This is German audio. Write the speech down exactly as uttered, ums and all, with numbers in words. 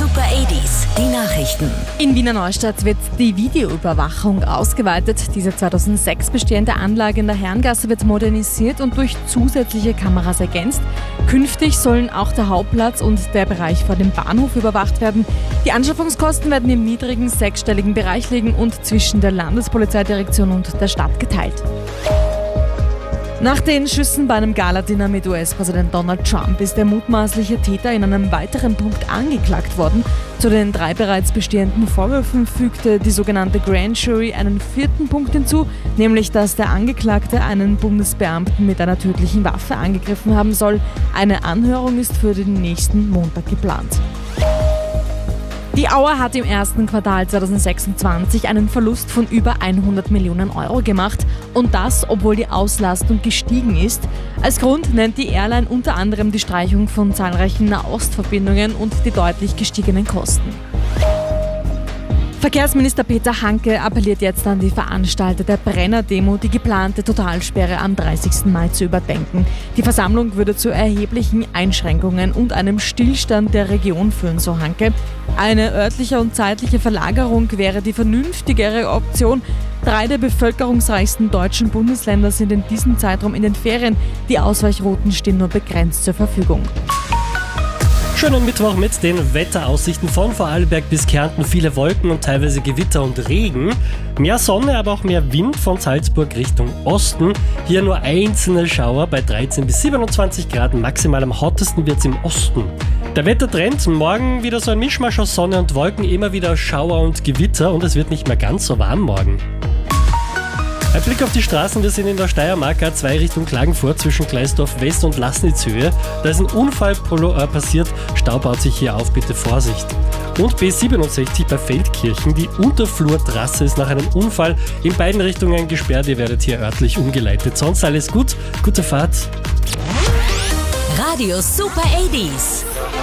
Super achtziger, die Nachrichten. In Wiener Neustadt wird die Videoüberwachung ausgeweitet. Diese zweitausendsechs bestehende Anlage in der Herrengasse wird modernisiert und durch zusätzliche Kameras ergänzt. Künftig sollen auch der Hauptplatz und der Bereich vor dem Bahnhof überwacht werden. Die Anschaffungskosten werden im niedrigen sechsstelligen Bereich liegen und zwischen der Landespolizeidirektion und der Stadt geteilt. Nach den Schüssen bei einem Galadinner mit U S-Präsident Donald Trump ist der mutmaßliche Täter in einem weiteren Punkt angeklagt worden. Zu den drei bereits bestehenden Vorwürfen fügte die sogenannte Grand Jury einen vierten Punkt hinzu, nämlich dass der Angeklagte einen Bundesbeamten mit einer tödlichen Waffe angegriffen haben soll. Eine Anhörung ist für den nächsten Montag geplant. Die Auer hat im ersten Quartal zweitausendsechsundzwanzig einen Verlust von über hundert Millionen Euro gemacht und das, obwohl die Auslastung gestiegen ist. Als Grund nennt die Airline unter anderem die Streichung von zahlreichen Nahostverbindungen und die deutlich gestiegenen Kosten. Verkehrsminister Peter Hanke appelliert jetzt an die Veranstalter der Brenner-Demo, die geplante Totalsperre am dreißigsten Mai zu überdenken. Die Versammlung würde zu erheblichen Einschränkungen und einem Stillstand der Region führen, so Hanke. Eine örtliche und zeitliche Verlagerung wäre die vernünftigere Option. Drei der bevölkerungsreichsten deutschen Bundesländer sind in diesem Zeitraum in den Ferien. Die Ausweichrouten stehen nur begrenzt zur Verfügung. Schönen Mittwoch mit den Wetteraussichten von Vorarlberg bis Kärnten. Viele Wolken und teilweise Gewitter und Regen. Mehr Sonne, aber auch mehr Wind von Salzburg Richtung Osten. Hier nur einzelne Schauer bei dreizehn bis siebenundzwanzig Grad. Maximal am hottesten wird es im Osten. Der Wettertrend, morgen wieder so ein Mischmasch aus Sonne und Wolken, immer wieder Schauer und Gewitter und es wird nicht mehr ganz so warm morgen. Ein Blick auf die Straßen, wir sind in der Steiermark A zwei Richtung Klagenfurt zwischen Gleisdorf West und Laßnitzhöhe. Da ist ein Unfall passiert, Stau baut sich hier auf, bitte Vorsicht. Und B siebenundsechzig bei Feldkirchen, die Unterflurtrasse ist nach einem Unfall in beiden Richtungen gesperrt, ihr werdet hier örtlich umgeleitet. Sonst alles gut, gute Fahrt. Radio Super achtziger.